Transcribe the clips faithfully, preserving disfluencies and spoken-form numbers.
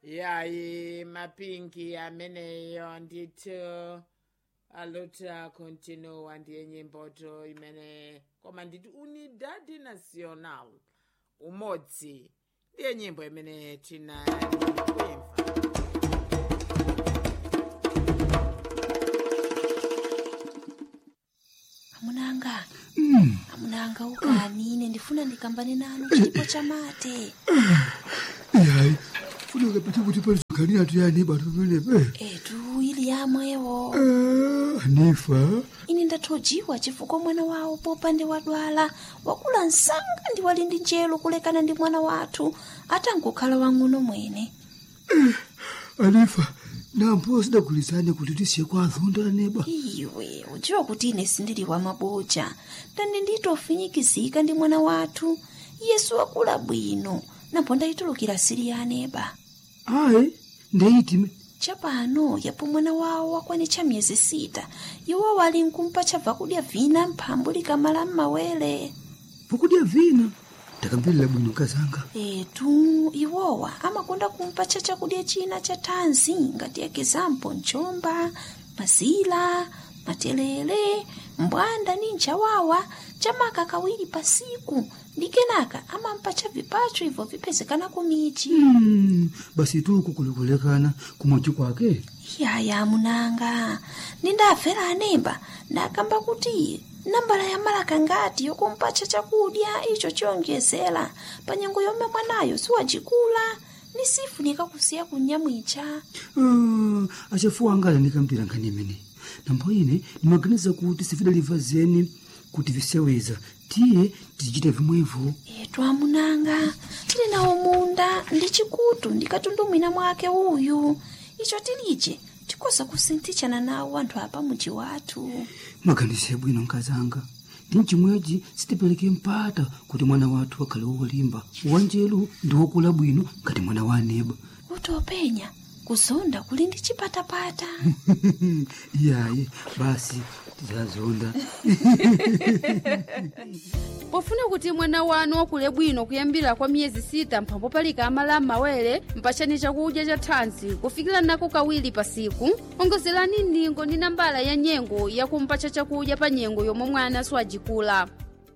yayi mapinki ameneyo ndithu aluta continua ndiye nyimboto imene koma nditi unidad national umodzi ndiye nyimbo imene tinali kuimva. Amunanga, mm. Amunanga ukani ine ndifuna ndikambane nanu chipo cha mate. Yayi, funa kapita kuti pali zokhalira tuyani batu penepe. Etu ili yamwewo. Ah, Hanifa. Ine ndathojiwa chifukwa mwana wawo popande wadwala wakula msanga ndi wali ndi njelo kulekana ndi mwana wathu atangokhala wang'ono mwene. Hanifa, nampo sidagulizane kuti tisiye kwa azonda neba. Iwe, udziwa kuti ine sindili wa maboja. Ndani nditofinyikizika ndi mwana wathu. Yesu wakula bwino. Nampo ndayitulukira siri ya neba. Ayi, ndeyitime. Chapano yapo mwana wawo wakwanitcha miyezi sita. Iwo wali nkumpa chabva kudya vina mphambu likamala m'mawere. Vakudya vina? Takambirira bwino kazanga. Etu, iwowa amakonda kumpa cha chakudya china cha thanzi ngati ekizampo nchomba, mazila, matelele, mbwanda ni nchawawa, chamaka kawiri pasiku. Ndi kenaka amampa cha vipacho hivyo vipezekana kumichi. Hmm, basi tuku kulikulekana kumochi kwake. Yaya munanga, nindafera anemba, nakamba kuti nambala ya malaka ngati yokumpacha chakudya icho chiyonjezera panyengo yomwe mwanayo siwajikula ni sifu nikakusiya kunyamwicha. Ah, achafuwa angala nikambira nkanimene. Nampo ine nimaganiza kuti sifidaliva zeni kuti viseweza tiye tichita vimwevo. Etu amunanga, tili nawo munda ndi chikutu ndikatundumwina mwake uyu. Icho tilije tikosa kusintichana nawo anthu apa muji wathu. Maganize bwino nkazanga. Ndi chimwechi sitipeleke mpata kuti mwana wathu akhale wolimba wanjelu ndi wokula bwino ngati mwana wa aneba. Kuti openya kuzonda kuli ndi chipatapata. Iyayi, basi tizazonda. Pofuna kuti mwana wanu wakule bwino kuyambira kwa miyezi sita mphambo palika amala m'mawere mpachani chakudya cha thanzi kufikira nako kawiri pasiku. Ongozerani ningo ndi nambala ya nyengo yakumpacha chakudya pa nyengo yomwe mwana siwajikula.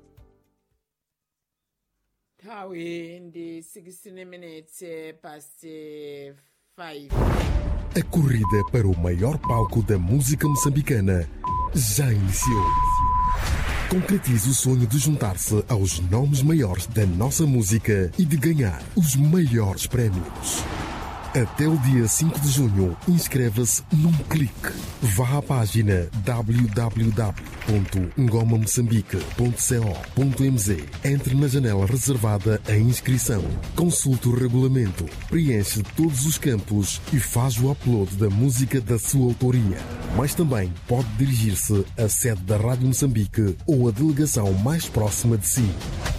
Nthawi ndi sixteen minutes past five. A corrida para o maior palco da música moçambicana já iniciou. Concretize o sonho de juntar-se aos nomes maiores da nossa música e de ganhar os maiores prémios. Até o dia cinco de junho, inscreva-se num clique. Vá à página w w w ponto ngoma moçambique ponto co ponto m z. Entre na janela reservada à inscrição. Consulte o regulamento, preenche todos os campos e faz o upload da música da sua autoria. Mas também pode dirigir-se à sede da Rádio Moçambique ou à delegação mais próxima de si.